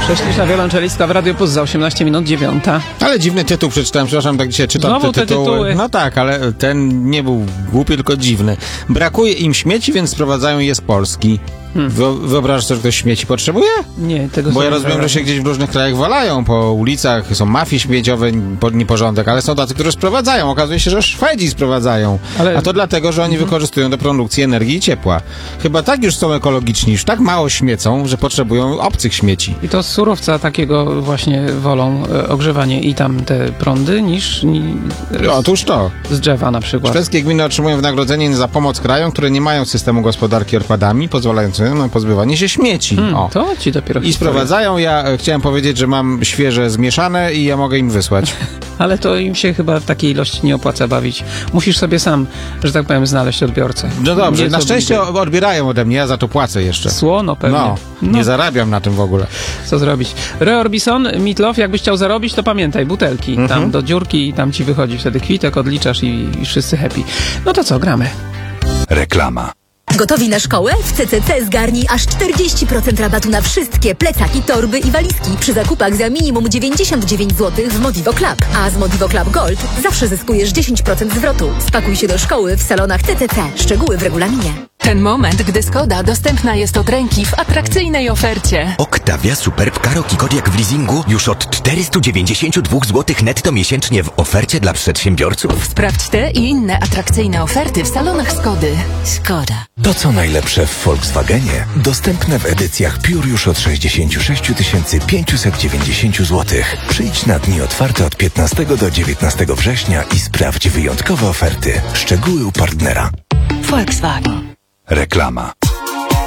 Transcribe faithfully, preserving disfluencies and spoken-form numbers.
Prześliczna wiolonczelistka w Radio Plus za osiemnaście minut dziewiąta. Ale dziwny tytuł przeczytałem, przepraszam, tak dzisiaj czytam Znowu te te tytuły. tytuły. No tak, ale ten nie był głupi, tylko dziwny. Brakuje im śmieci, więc sprowadzają je z Polski. Hmm. Wyo- wyobrażasz sobie, że ktoś śmieci potrzebuje? Nie, tego Bo sobie ja nie rozumiem, że wyobrażam. się gdzieś w różnych krajach walają po ulicach, są mafie śmieciowe, po- nieporządek, ale są tacy, którzy sprowadzają. Okazuje się, że Szwedzi sprowadzają. Ale- A to dlatego, że oni wykorzystują do produkcji energii i ciepła. Chyba tak już są ekologiczni, już tak mało śmiecą, że potrzebują obcych śmieci. I to z surowca takiego właśnie wolą e, ogrzewanie i tam te prądy niż ni, Otóż to. z drzewa na przykład. Szwedzkie gminy otrzymują wynagrodzenie za pomoc krajom, które nie mają systemu gospodarki odpadami, pozwalającego na pozbywanie się śmieci. Hmm, O. to ci dopiero I historia. sprowadzają. Ja e, chciałem powiedzieć, że mam świeże zmieszane i ja mogę im wysłać. Ale to im się chyba w takiej ilości nie opłaca bawić. Musisz sobie sam, że tak powiem, znaleźć odbiorcę. No dobrze, Nie na to szczęście widzę. odbierają ode mnie, ja za to płacę jeszcze. Słono pewnie. No, nie zarabiam na tym w ogóle. Co zrobić? Roy Orbison, Meat Loaf, jakbyś chciał zarobić, to pamiętaj, butelki. Mhm. Tam do dziurki i tam ci wychodzi wtedy kwitek, odliczasz i, i wszyscy happy. No to co, gramy. Reklama. Gotowi na szkołę? W C C C zgarnij aż czterdzieści procent rabatu na wszystkie plecaki, torby i walizki przy zakupach za minimum dziewięćdziesiąt dziewięć złotych w Modivo Club. A z Modivo Club Gold zawsze zyskujesz dziesięć procent zwrotu. Spakuj się do szkoły w salonach C C C. Szczegóły w regulaminie. Ten moment, gdy Skoda dostępna jest od ręki w atrakcyjnej ofercie. Octavia Superb Karoki Kodiaq w leasingu już od czterysta dziewięćdziesiąt dwa złotych netto miesięcznie w ofercie dla przedsiębiorców. Sprawdź te i inne atrakcyjne oferty w salonach Skody. Skoda. To co najlepsze w Volkswagenie dostępne w edycjach Pure już od sześćdziesiąt sześć tysięcy pięćset dziewięćdziesiąt złotych. Przyjdź na dni otwarte od piętnastego do dziewiętnastego września i sprawdź wyjątkowe oferty. Szczegóły u partnera. Volkswagen. Reklama.